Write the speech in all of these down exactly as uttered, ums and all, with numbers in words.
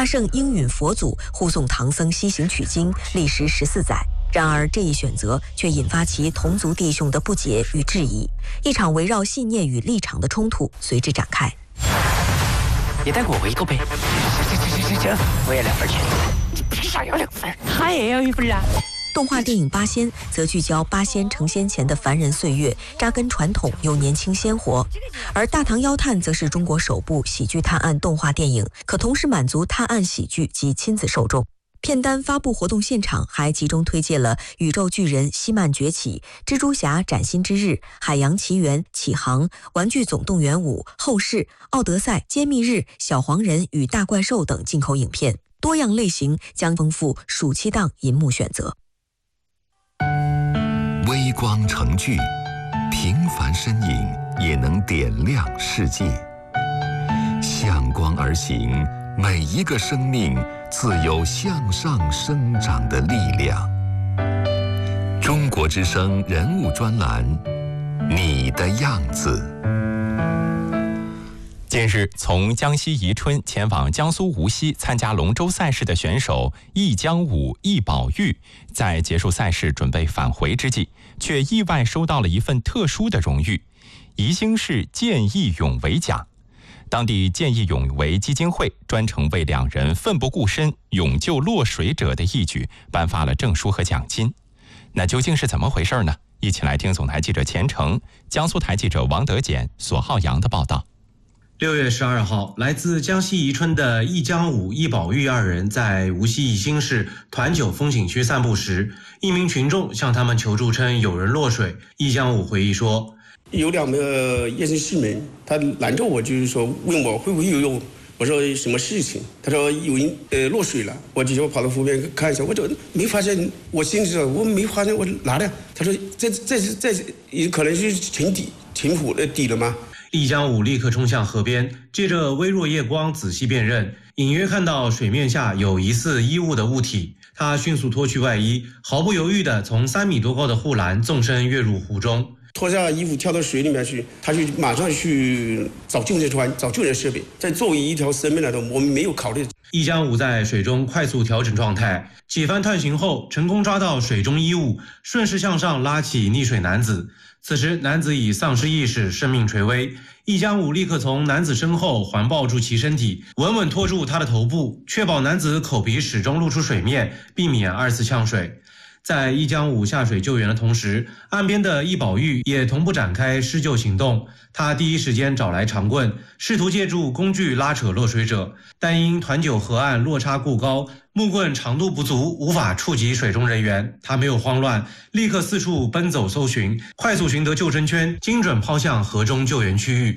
大圣应允佛祖护送唐僧西行取经，历时十四载。然而这一选择却引发其同族弟兄的不解与质疑，一场围绕信念与立场的冲突随之展开。 也带给我一个呗。行行行行行，我也两份钱。你凭啥要两份？他也要一份啊。 动画电影《八仙》则聚焦八仙成仙前的凡人岁月，扎根传统又年轻鲜活；而《大唐妖探》则是中国首部喜剧探案动画电影，可同时满足探案喜剧及亲子受众。片单发布活动现场还集中推荐了《宇宙巨人希曼崛起》、《蜘蛛侠崭新之日》、《海洋奇缘》、《启航》、《玩具总动员五》、《后世》、《奥德赛》、《揭秘日》、《小黄人与大怪兽》等进口影片，多样类型将丰富暑期档银幕选择。 微光成炬，平凡身影也能点亮世界。向光而行，每一个生命自有向上生长的力量。中国之声人物专栏，你的样子。 近日，从江西宜春前往江苏无锡参加龙舟赛事的选手易江武、易宝玉，在结束赛事准备返回之际，却意外收到了一份特殊的荣誉——宜兴市见义勇为奖。当地见义勇为基金会专程为两人奋不顾身勇救落水者的义举颁发了证书和奖金。那究竟是怎么回事呢？一起来听总台记者钱成、江苏台记者王德简、索浩洋的报道。 六月十二号，来自江西宜春的易江武、易宝玉二人在无锡宜兴市团九风景区散步时，一名群众向他们求助称有人落水。易江武回忆说， 有两个夜生市民，他拦着我，就是说问我会不会游泳。我说什么事情？他说有人呃落水了。我就跑到湖边看一下，我就没发现，我心知道我没发现，我拿了。他说这这是这也可能是沉底沉湖的底了吗？ 易江武立刻冲向河边，借着微弱夜光仔细辨认，隐约看到水面下有疑似衣物的物体。他迅速脱去外衣，毫不犹豫地从三米多高的护栏纵身跃入湖中。 脱下衣服跳到水里面去，他就马上去找救生船、找救援设备。在作为一条生命来的，我们没有考虑。 易江武在水中快速调整状态，几番探寻后，成功抓到水中衣物，顺势向上拉起溺水男子。此时，男子已丧失意识，生命垂危。易江武立刻从男子身后环抱住其身体，稳稳拖住他的头部，确保男子口鼻始终露出水面，避免二次呛水。在易江武下水救援的同时，岸边的易宝玉也同步展开施救行动。他第一时间找来长棍，试图借助工具拉扯落水者，但因团九河岸落差过高，木棍长度不足，无法触及水中人员。他没有慌乱，立刻四处奔走搜寻，快速寻得救生圈，精准抛向河中救援区域。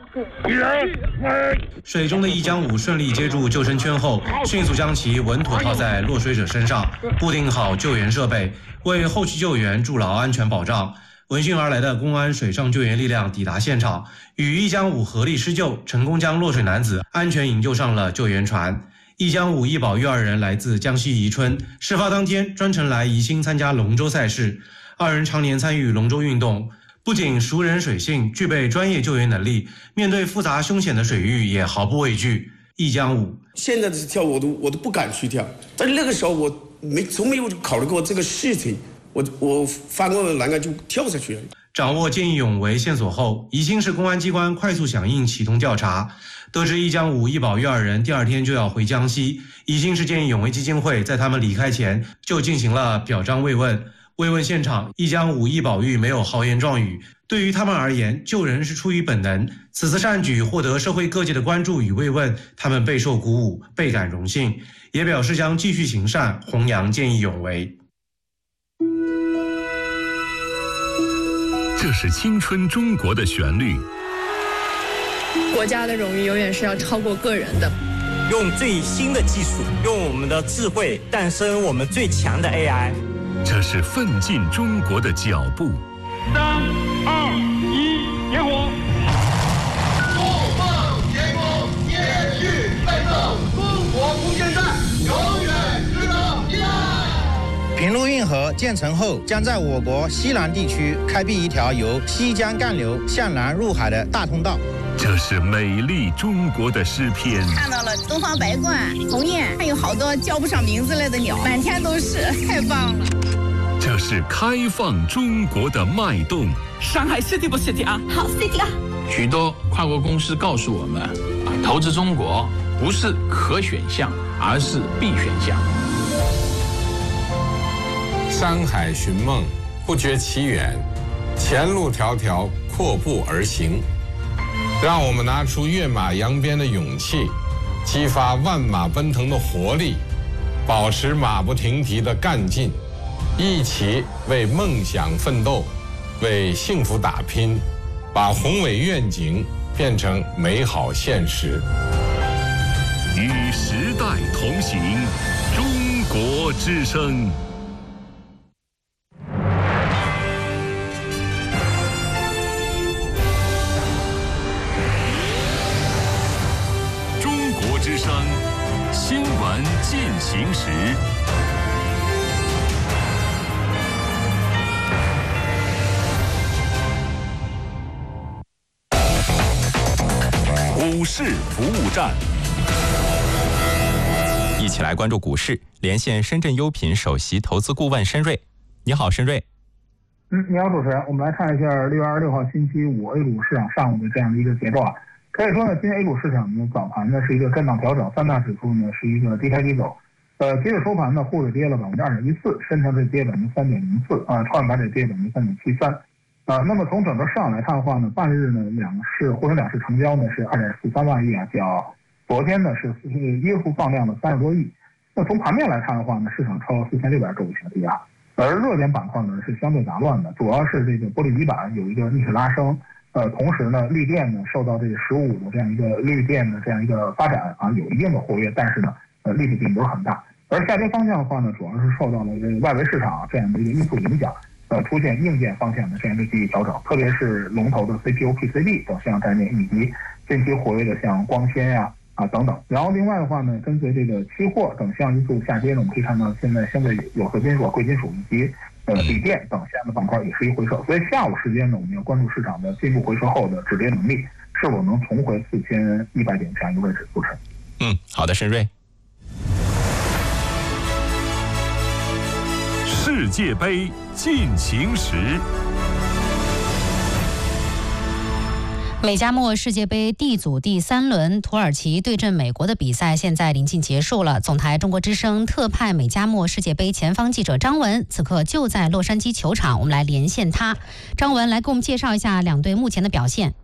水中的易江武顺利接住救生圈后，迅速将其稳妥套在落水者身上，固定好救援设备，为后续救援筑牢安全保障。闻讯而来的公安水上救援力量抵达现场，与易江武合力施救，成功将落水男子安全营救上了救援船。易江武、易宝玉二人来自江西宜春，事发当天专程来宜兴参加龙舟赛事。二人常年参与龙舟运动，不仅熟人水性，具备专业救援能力，面对复杂凶险的水域也毫不畏惧。易江武： 现在的跳我都我都不敢去跳，在那个时候我没从没有考虑过这个事情。我我翻过栏杆就跳下去了。 掌握见义勇为线索后，宜兴市公安机关快速响应，启动调查。得知易江武、易宝玉二人第二天就要回江西，宜兴市见义勇为基金会在他们离开前就进行了表彰慰问。慰问现场，易江武、易宝玉没有豪言壮语，对于他们而言，救人是出于本能。此次善举获得社会各界的关注与慰问，他们备受鼓舞，倍感荣幸，也表示将继续行善，弘扬见义勇为。 这是青春中国的旋律。 国家的荣誉永远是要超过个人的。 用最新的技术，用我们的智慧诞生我们最强的 A I。 这是奋进中国的脚步。 三二一，点火！不放天空，接续奋斗，中国空间站永远值得依赖。 平陆运河建成后，将在我国西南地区开辟一条由西江干流向南入海的大通道。 这是美丽中国的诗篇。 看到了东方白鹳、鸿雁好多叫不上名字类的鸟，满天都是，太棒了。 这是开放中国的脉动。 上海 City 不 City 啊？ 好 City 啊！ 许多跨国公司告诉我们，啊，投资中国不是可选项，而是必选项。 山海寻梦，不觉其远，前路迢迢，阔步而行。让我们拿出跃马扬鞭的勇气，激发万马奔腾的活力，保持马不停蹄的干劲，一起为梦想奋斗，为幸福打拼，把宏伟愿景变成美好现实。 与时代同行，中国之声。中国之声新闻进行时。股市服务站， 一起来关注股市，连线深圳优品首席投资顾问申瑞。你好，申瑞。 嗯，你好，主持人。我们来看一下六月二十六号星期五 A 股市场上午的这样的一个节奏啊。可以说呢，今天 A 股市场呢早盘呢是一个震荡调整，三大指数呢是一个低开低走。呃，截止收盘呢，沪指跌了百分之二点一四，深成指跌百分之三点零四，啊，创业板指跌百分之三点七三。啊，那么从整个市场来看的话呢，半日呢两市沪深两市成交呢是二点四三万亿啊，较昨天呢是约幅放量了三十多亿。那从盘面来看的话呢，市场超四千六百周以下低压，而热点板块呢是相对杂乱的，主要是这个玻璃基板有一个逆势拉升，呃，同时呢绿电呢受到这个十五的这样一个绿电的这样一个发展啊，有一定的活跃，但是呢呃力度并不是很大。而下跌方向的话呢，主要是受到了这个外围市场这样的一个因素影响。呃，出现硬件方向的这样一个积极调整，特别是龙头的 C P U、P C B 等项概念，以及近期活跃的像光纤呀 啊, 啊等等。然后另外的话呢，跟随这个期货等项因素下跌呢，我们可以看到现在相对有色金属、贵金属以及呃锂电等项的板块也是一回撤。所以下午时间呢，我们要关注市场的进一步回撤后的止跌能力是否能重回四千一百点这样一个位置。主持人， 嗯，好的，申瑞。 世界杯进行时， 美加墨世界杯 D 组第三轮，土耳其对阵美国的比赛现在临近结束了。总台中国之声特派美加墨世界杯前方记者张文，此刻就在洛杉矶球场，我们来连线他。张文来给我们介绍一下两队目前的表现。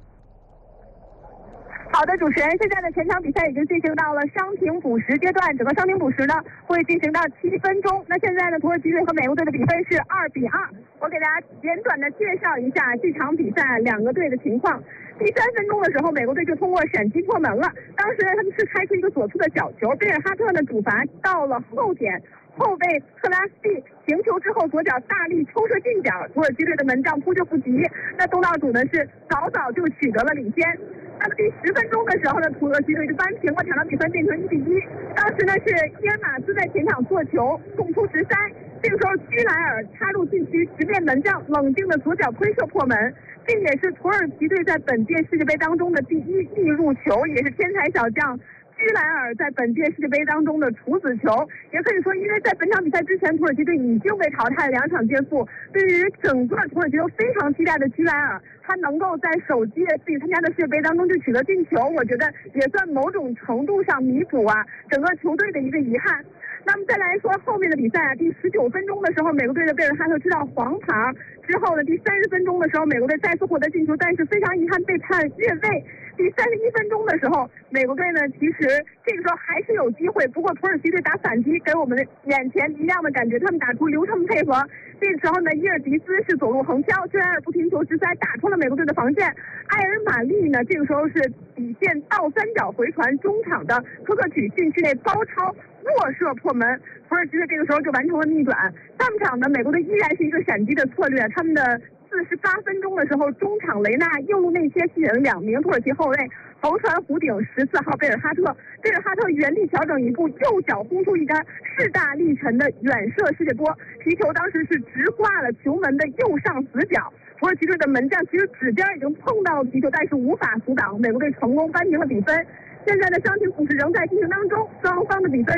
好的，主持人，现在的全场比赛已经进行到了伤停补时阶段，整个伤停补时呢会进行到七分钟。那现在呢，土耳其队和美国队的比分是二比二。我给大家简短的介绍一下这场比赛两个队的情况。第三分钟的时候，美国队就通过闪击破门了。当时呢，他们是开出一个左侧的角球，贝尔哈特呢主罚到了后点，后卫特拉斯蒂停球之后左脚大力抽射进角，土耳其队的门将扑救不及，那东道主呢是早早就取得了领先。那么第十分钟的时候呢，土耳其队就扳平了，场上比分变成一比一。当时呢是伊尔马斯在前场做球，送出直塞，这个时候居莱尔插入禁区，直面门将，冷静的左脚推射破门。这也是土耳其队在本届世界杯当中的第一粒入球，也是天才小将居莱尔在本届世界杯当中的处子球。也可以说，因为在本场比赛之前，土耳其队已经被淘汰了两场皆负，对于整个土耳其都非常期待的居莱尔，他能够在首届自己参加的世界杯当中就取得进球，我觉得也算某种程度上弥补啊整个球队的一个遗憾。那么再来说后面的比赛啊，第十九分钟的时候，美国队的贝尔哈特吃到黄牌之后呢，第三十分钟的时候，美国队再次获得进球，但是非常遗憾被判越位。第三十一分钟的时候，美国队呢其实这个时候还是有机会，不过土耳其队打反击给我们的眼前一亮的感觉，他们打出流畅配合。这个时候呢，伊尔迪斯是走路横敲，居莱尔不停球直塞打穿了美国队的防线。埃尔马利呢这个时候是底线倒三角回传中场的科克曲禁区内高超卧射破门，土耳其队这个时候就完成了逆转。上场呢，美国队依然是一个闪击的策略，他们的四十八分钟的时候，中场雷纳右路内切吸引了两名土耳其后卫，横传弧顶十四号贝尔哈特，贝尔哈特原地调整一步，右脚轰出一杆势大力沉的远射世界波，皮球当时是直挂了球门的右上死角。土耳其队的门将其实指尖已经碰到了皮球，但是无法阻挡，美国队成功扳平了比分。现在的伤停补时仍在进行当中，双方的比分